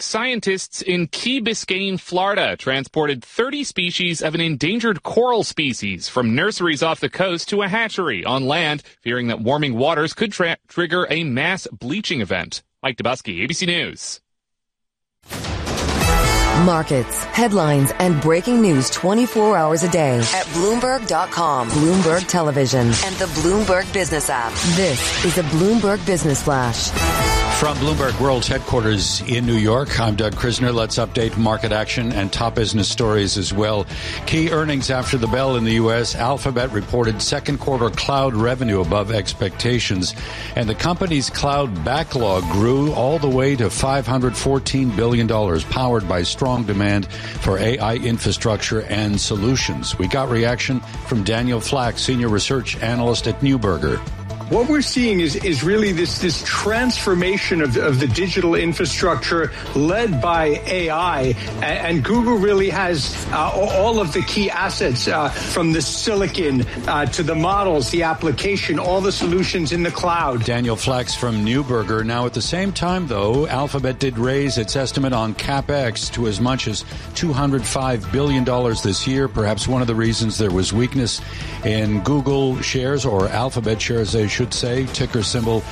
Scientists in Key Biscayne, Florida, transported 30 species of an endangered coral species from nurseries off the coast to a hatchery on land, fearing that warming waters could trigger a mass bleaching event. Mike Dubusky, ABC News. Markets, headlines, and breaking news 24 hours a day at Bloomberg.com, Bloomberg Television, and the Bloomberg Business app. This is a Bloomberg Business Flash. From Bloomberg World's headquarters in New York, I'm Doug Krisner. Let's update market action and top business stories as well. Key earnings after the bell in the U.S. Alphabet reported second quarter cloud revenue above expectations, and the company's cloud backlog grew all the way to $514 billion, powered by strong demand for AI infrastructure and solutions. We got reaction from Daniel Flack, senior research analyst at Neuberger. What we're seeing is really this transformation of the digital infrastructure led by AI, and Google really has all of the key assets from the silicon to the models, the application, all the solutions in the cloud. Daniel Flax from Neuberger. Now, at the same time, though, Alphabet did raise its estimate on CapEx to as much as $205 billion this year. Perhaps one of the reasons there was weakness in Google shares, or Alphabet shares, they should say, ticker symbol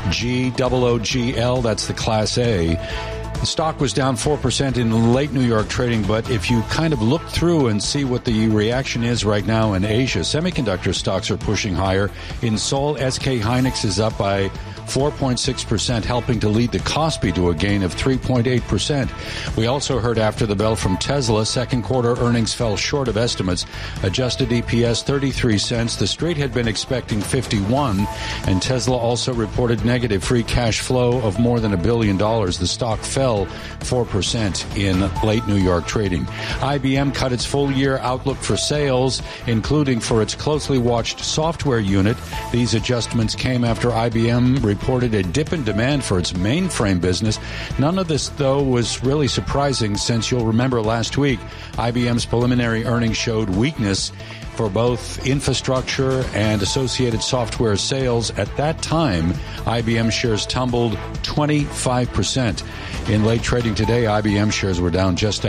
GOOGL, that's the Class A. The stock was down 4% in late New York trading, but if you kind of look through and see what the reaction is right now in Asia, semiconductor stocks are pushing higher. In Seoul, SK Hynix is up by 4.6%, helping to lead the Kospi to a gain of 3.8%. We also heard after the bell from Tesla. Second quarter earnings fell short of estimates. Adjusted EPS 33 cents. The Street had been expecting 51, and Tesla also reported negative free cash flow of more than $1 billion. The stock fell 4% in late New York trading. IBM cut its full-year outlook for sales, including for its closely watched software unit. These adjustments came after IBM reported a dip in demand for its mainframe business. None of this, though, was really surprising, since you'll remember last week, IBM's preliminary earnings showed weakness for both infrastructure and associated software sales. At that time, IBM shares tumbled 25%. In late trading today, IBM shares were down just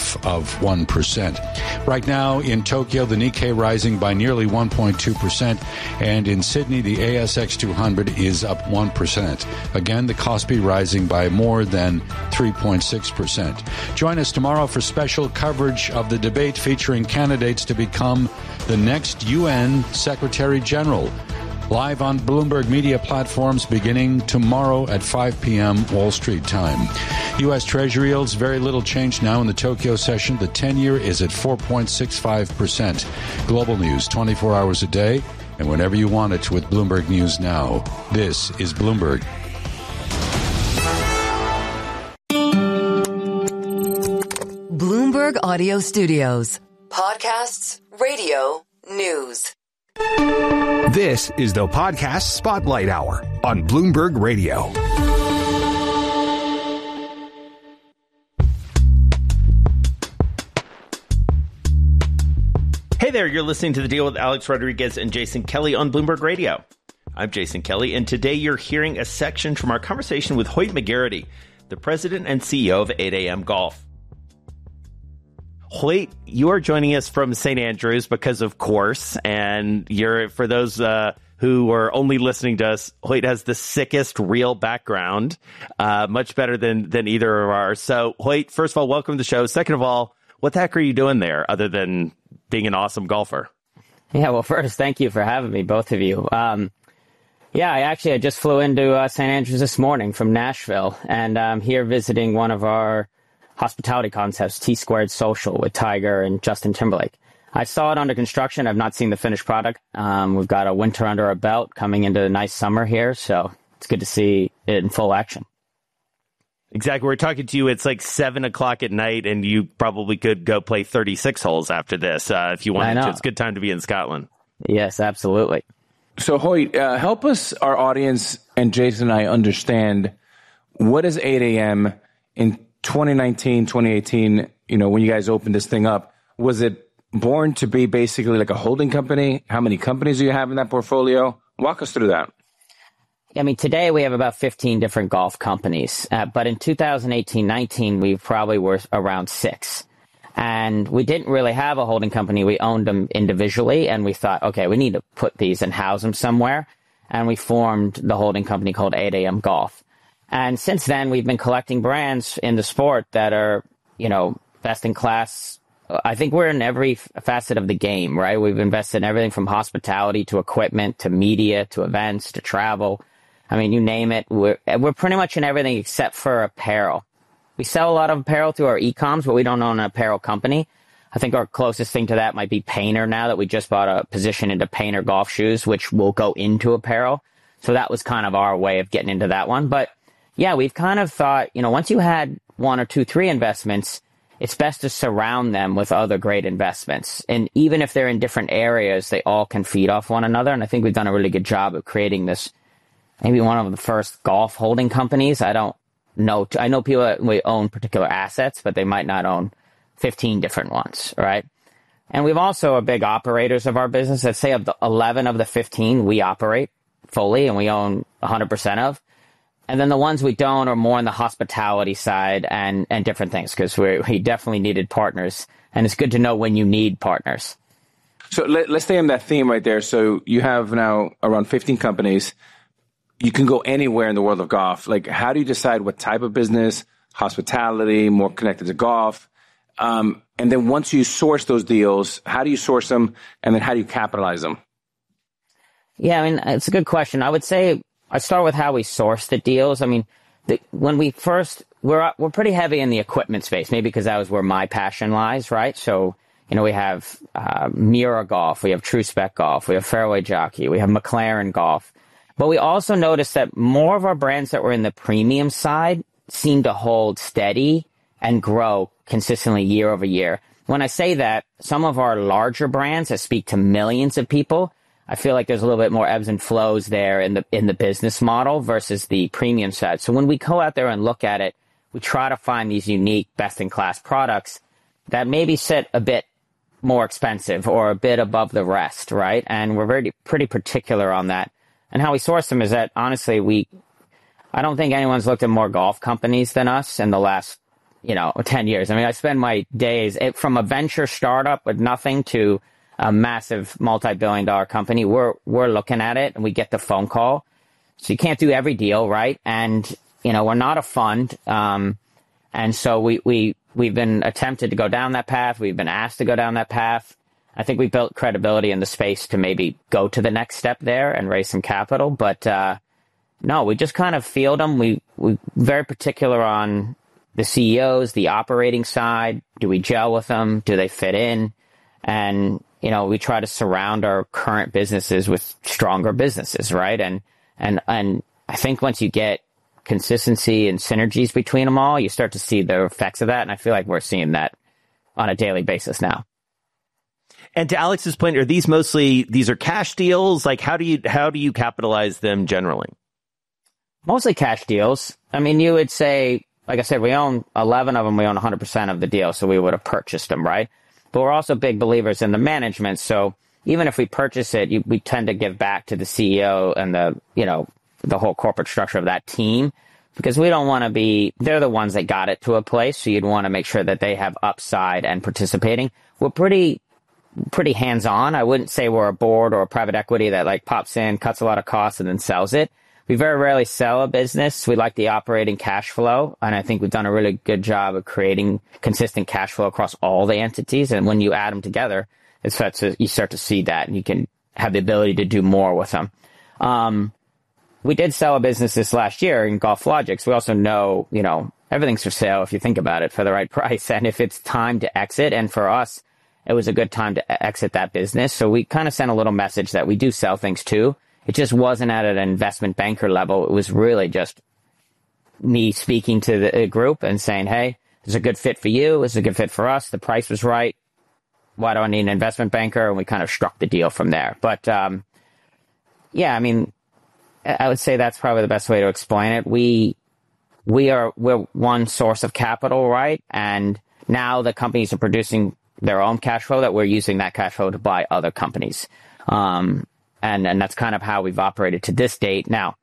0.5%. Right now in Tokyo, the Nikkei rising by nearly 1.2%, and in Sydney, the ASX 200 is up 1%. Again, the Kospi rising by more than 3.6%. Join us tomorrow for special coverage of the debate featuring candidates to become the next UN Secretary General. Live on Bloomberg media platforms beginning tomorrow at 5 p.m. Wall Street time. U.S. Treasury yields, very little change now in the Tokyo session. The 10-year is at 4.65%. Global news 24 hours a day and whenever you want it with Bloomberg News Now. This is Bloomberg. Bloomberg Audio Studios. Podcasts, radio, news. This is the Podcast Spotlight Hour on Bloomberg Radio. Hey there, you're listening to The Deal with Alex Rodriguez and Jason Kelly on Bloomberg Radio. I'm Jason Kelly, and today you're hearing a section from our conversation with Hoyt McGarity, the president and CEO of 8am Golf. Hoyt, you are joining us from St. Andrews because of course, and you're, for those who are only listening to us, Hoyt has the sickest real background, much better than either of ours. So, Hoyt, first of all, welcome to the show. Second of all, what the heck are you doing there other than being an awesome golfer? Yeah, well, first, thank you for having me, both of you. I just flew into St. Andrews this morning from Nashville, and I'm here visiting one of our hospitality concepts, T-Squared Social, with Tiger and Justin Timberlake. I saw it under construction. I've not seen the finished product. We've got a winter under our belt coming into a nice summer here, so it's good to see it in full action. Exactly. We're talking to you. It's like 7 o'clock at night, and you probably could go play 36 holes after this if you wanted to. It's a good time to be in Scotland. Yes, absolutely. So, Hoyt, help us, our audience, and Jason and I understand, what is 8am in 2019, 2018, when you guys opened this thing up? Was it born to be basically like a holding company? How many companies do you have in that portfolio? Walk us through that. I mean, today we have about 15 different golf companies, but in 2018-19, we probably were around 6. And we didn't really have a holding company. We owned them individually, and we thought, okay, we need to put these and house them somewhere. And we formed the holding company called 8am Golf. And since then, we've been collecting brands in the sport that are, best in class. I think we're in every facet of the game, right? We've invested in everything from hospitality to equipment to media to events to travel. I mean, you name it. We're pretty much in everything except for apparel. We sell a lot of apparel through our e-coms, but we don't own an apparel company. I think our closest thing to that might be Painter now that we just bought a position into Painter golf shoes, which will go into apparel. So that was kind of our way of getting into that one. But yeah, we've kind of thought, once you had 1 or 2, 3 investments, it's best to surround them with other great investments. And even if they're in different areas, they all can feed off one another. And I think we've done a really good job of creating this, maybe one of the first golf holding companies. I don't know. I know people that we own particular assets, but they might not own 15 different ones, right? And we've also are big operators of our business. Let's say of the 11 of the 15 we operate fully and we own 100% of. And then the ones we don't are more on the hospitality side and different things, because we definitely needed partners. And it's good to know when you need partners. So let's stay on that theme right there. So you have now around 15 companies. You can go anywhere in the world of golf. Like, how do you decide what type of business, hospitality, more connected to golf? And then once you source those deals, how do you source them? And then how do you capitalize them? Yeah, I mean, it's a good question. I would say I start with how we source the deals. I mean, when we first, we're pretty heavy in the equipment space, maybe because that was where my passion lies, right? So, we have Mira Golf, we have True Spec Golf, we have Fairway Jockey, we have McLaren Golf. But we also noticed that more of our brands that were in the premium side seem to hold steady and grow consistently year over year. When I say that, some of our larger brands that speak to millions of people, I feel like there's a little bit more ebbs and flows there in the business model versus the premium side. So when we go out there and look at it, we try to find these unique best-in-class products that maybe sit a bit more expensive or a bit above the rest, right? And we're pretty particular on that. And how we source them is that, honestly, I don't think anyone's looked at more golf companies than us in the last, 10 years. I mean, I spend my days from a venture startup with nothing to a massive multi-billion-dollar company. We're looking at it and we get the phone call. So you can't do every deal, right? And, we're not a fund. And so we've been attempted to go down that path. We've been asked to go down that path. I think we built credibility in the space to maybe go to the next step there and raise some capital. But, no, we just kind of field them. We're very particular on the CEOs, the operating side. Do we gel with them? Do they fit in? And, we try to surround our current businesses with stronger businesses, right? And I think once you get consistency and synergies between them all, you start to see the effects of that. And I feel like we're seeing that on a daily basis now. And to Alex's point, these are cash deals? Like, how do you capitalize them generally? Mostly cash deals. I mean, you would say, like I said, we own 11 of them. We own 100% of the deal. So we would have purchased them, right? But we're also big believers in the management. So even if we purchase it, we tend to give back to the CEO and the whole corporate structure of that team, because we don't want to be, they're the ones that got it to a place. So you'd want to make sure that they have upside and participating. We're pretty hands-on. I wouldn't say we're a board or a private equity that like pops in, cuts a lot of costs and then sells it. We very rarely sell a business. We like the operating cash flow. And I think we've done a really good job of creating consistent cash flow across all the entities. And when you add them together, you start to see that and you can have the ability to do more with them. We did sell a business this last year in GolfLogix. We also know, everything's for sale if you think about it for the right price. And if it's time to exit, and for us, it was a good time to exit that business. So we kind of sent a little message that we do sell things too. It just wasn't at an investment banker level. It was really just me speaking to the group and saying, hey, this is a good fit for you. This is a good fit for us. The price was right. Why do I need an investment banker? And we kind of struck the deal from there. But, yeah, I mean, I would say that's probably the best way to explain it. We're one source of capital, right? And now the companies are producing their own cash flow that we're using that cash flow to buy other companies. And that's kind of how we've operated to this date. Now,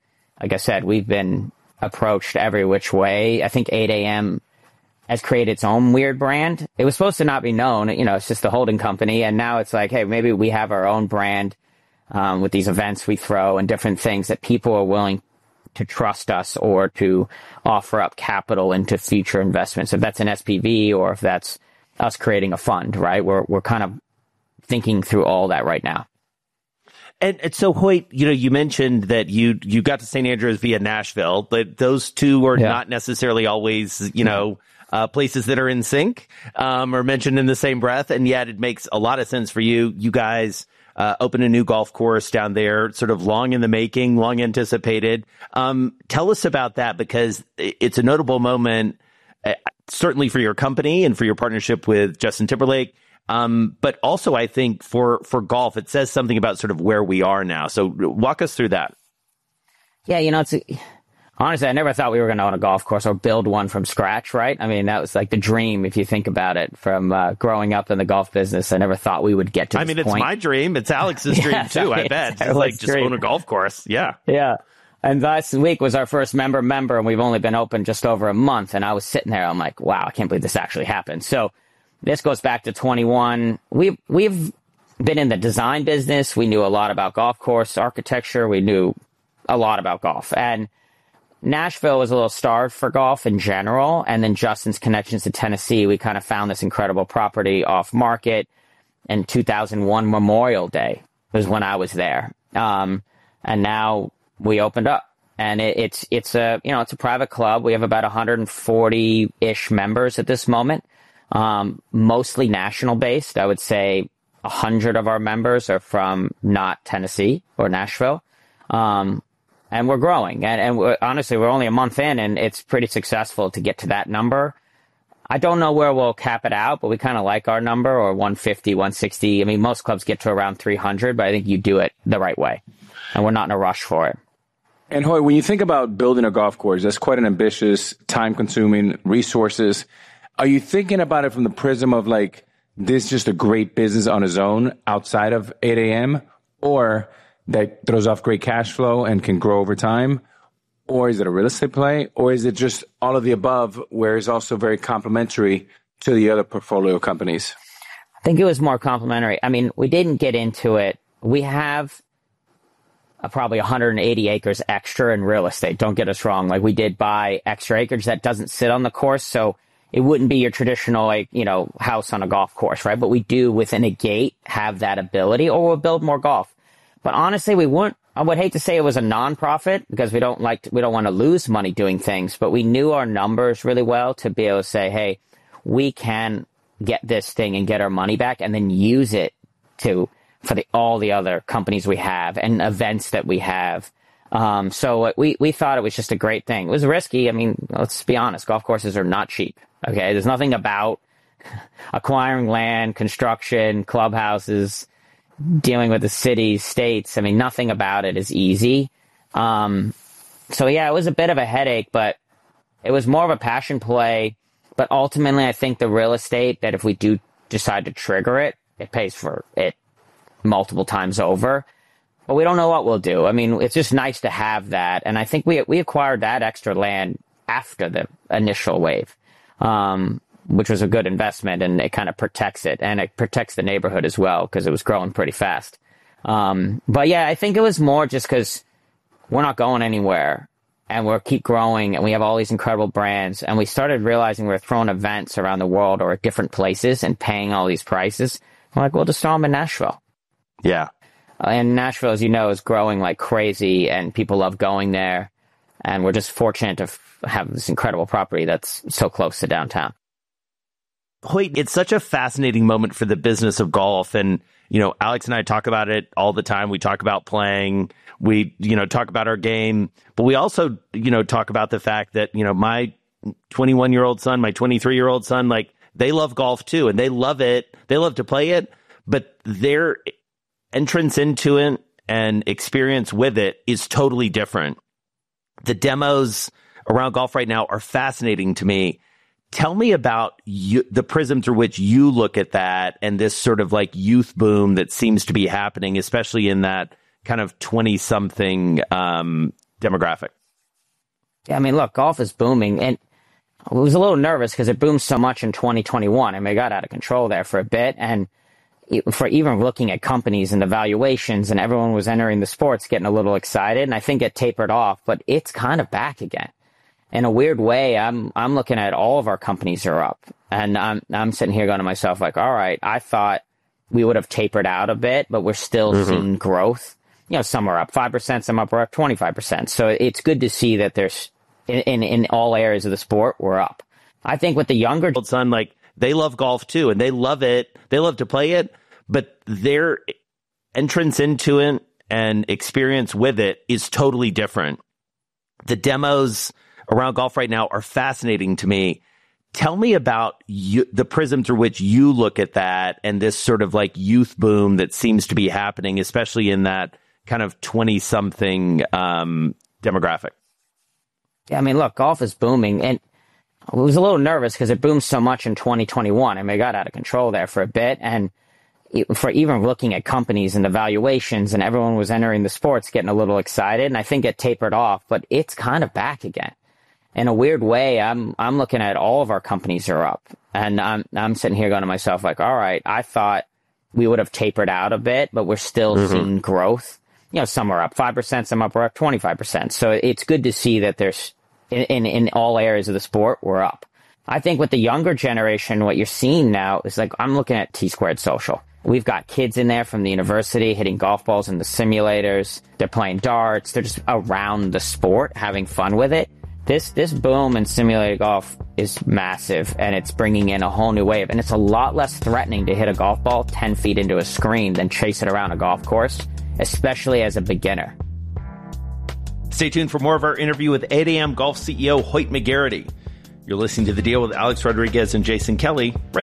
like I said, we've been approached every which way. I think 8 a.m. has created its own weird brand. It was supposed to not be known, it's just the holding company. And now it's like, hey, maybe we have our own brand with these events we throw and different things that people are willing to trust us or to offer up capital into future investments. If that's an SPV or if that's us creating a fund, right? We're kind of thinking through all that right now. And so, Hoyt, you mentioned that you got to St. Andrews via Nashville, but those two are not necessarily always, places that are in sync or mentioned in the same breath. And yet it makes a lot of sense for you. You guys opened a new golf course down there, sort of long in the making, long anticipated. Tell us about that, because it's a notable moment, certainly for your company and for your partnership with Justin Timberlake. But also, I think for golf, it says something about sort of where we are now. So walk us through that. Yeah, honestly, I never thought we were going to own a golf course or build one from scratch, right? I mean, that was like the dream, if you think about it, from growing up in the golf business. I never thought we would get to this point. It's my dream. It's Alex's dream, too, I bet. It's like just own a golf course. Yeah. Yeah. And last week was our first member, and we've only been open just over a month. And I was sitting there, I'm like, wow, I can't believe this actually happened. So this goes back to 21. We've been in the design business. We knew a lot about golf course architecture. We knew a lot about golf. And Nashville was a little starved for golf in general. And then Justin's connections to Tennessee, we kind of found this incredible property off market. And 2001 Memorial Day was when I was there. And now we opened up. And it's a private club. We have about 140-ish members at this moment. Mostly national based. I would say 100 of our members are from not Tennessee or Nashville. And we're growing. And honestly, we're only a month in, and it's pretty successful to get to that number. I don't know where we'll cap it out, but we kind of like our number, or 150, 160. I mean, most clubs get to around 300, but I think you do it the right way. And we're not in a rush for it. And Hoyt, when you think about building a golf course, that's quite an ambitious, time-consuming, resources. Are you thinking about it from the prism of like, this is just a great business on its own outside of 8 a.m., or that throws off great cash flow and can grow over time? Or is it a real estate play? Or is it just all of the above, where it's also very complementary to the other portfolio companies? I think it was more complementary. I mean, we didn't get into it. We have probably 180 acres extra in real estate. Don't get us wrong. Like, we did buy extra acreage that doesn't sit on the course. So it wouldn't be your traditional, house on a golf course, right? But we do, within a gate, have that ability, or we'll build more golf. But honestly, I would hate to say it was a nonprofit, because we don't want to lose money doing things, but we knew our numbers really well to be able to say, hey, we can get this thing and get our money back, and then use it for all the other companies we have and events that we have. So we thought it was just a great thing. It was risky. I mean, let's be honest, golf courses are not cheap. Okay. There's nothing about acquiring land, construction, clubhouses, dealing with the cities, states. I mean, nothing about it is easy. So yeah, it was a bit of a headache, but it was more of a passion play. But ultimately, I think the real estate, that if we do decide to trigger it, it pays for it multiple times over. But we don't know what we'll do. I mean, it's just nice to have that. And I think we acquired that extra land after the initial wave, which was a good investment, and it kind of protects it, and it protects the neighborhood as well, because it was growing pretty fast. But yeah, I think it was more just because we're not going anywhere, and we'll keep growing, and we have all these incredible brands, and we started realizing we're throwing events around the world or at different places and paying all these prices. We're like, we'll just throw them in Nashville. Yeah. And Nashville, as you know, is growing like crazy, and people love going there. And we're just fortunate to have this incredible property that's so close to downtown. Hoyt, it's such a fascinating moment for the business of golf. And, Alex and I talk about it all the time. We talk about playing. We, talk about our game. But we also, talk about the fact that, my 21-year-old son, my 23-year-old son, like, they love golf too. And they love it. They love to play it. But their entrance into it and experience with it is totally different. The demos around golf right now are fascinating to me. Tell me about the prism through which you look at that, and this sort of like youth boom that seems to be happening, especially in that kind of 20-something demographic? Yeah, I mean, look, golf is booming, and I was a little nervous because it boomed so much in 2021. I mean, it got out of control there for a bit, and for even looking at companies and the valuations, and everyone was entering the sports, getting a little excited, and I think it tapered off, but it's kind of back again. In a weird way, I'm looking at all of our companies are up, and I'm sitting here going to myself like, all right, I thought we would have tapered out a bit, but we're still seeing growth. You know, some are up 5%, some are up 25%. So it's good to see that there's in all areas of the sport, we're up. I think with the younger son, like, they love golf too, and they love it. They love to play it, but their entrance into it and experience with it is totally different. The demos around golf right now are fascinating to me. Tell me about the prism through which you look at that and this sort of like youth boom that seems to be happening, especially in that kind of 20-something demographic. Yeah, I mean, look, golf is booming, and I was a little nervous because it boomed so much in 2021. I mean, it got out of control there for a bit, and for even looking at companies and the valuations, and everyone was entering the sports, getting a little excited, and I think it tapered off, but it's kind of back again. In a weird way, I'm looking at all of our companies are up, and I'm sitting here going to myself like, all right, I thought we would have tapered out a bit, but we're still seeing growth. You know, some are up 5%, some are up 25%. So it's good to see that there's in all areas of the sport, we're up. I think with the younger generation, what you're seeing now is like, I'm looking at T-Squared Social. We've got kids in there from the university hitting golf balls in the simulators. They're playing darts. They're just around the sport, having fun with it. This boom in simulated golf is massive, and it's bringing in a whole new wave. And it's a lot less threatening to hit a golf ball 10 feet into a screen than chase it around a golf course, especially as a beginner. Stay tuned for more of our interview with 8 a.m. Golf CEO Hoyt McGarity. You're listening to The Deal with Alex Rodriguez and Jason Kelly right